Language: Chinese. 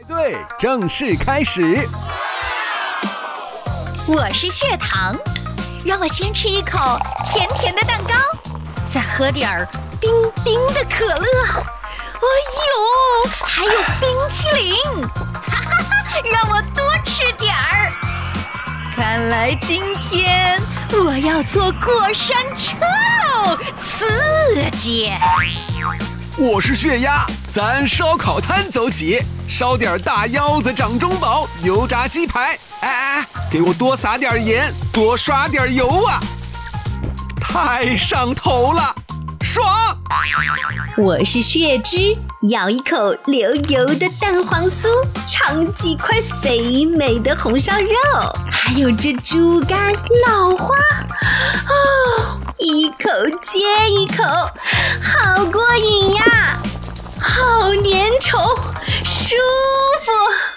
队正式开始。 我是血糖，让我先吃一口甜甜的蛋糕，再喝点儿冰冰的可乐。哎呦，还有冰淇淋，哈哈哈！让我多吃点儿。看来今天我要坐过山车喽，刺激！ 我是血压，咱烧烤摊走起，烧点大腰子掌中宝，油炸鸡排。哎，给我多撒点盐，多刷点油啊！太上头了，爽！ 我是血脂，咬一口流油的蛋黄酥，尝几块肥美的红烧肉，还有这猪肝脑花，哦，一口接一口，好过瘾呀！好粘稠，